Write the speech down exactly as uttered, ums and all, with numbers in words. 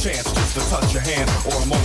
chance just to touch your hand or a moment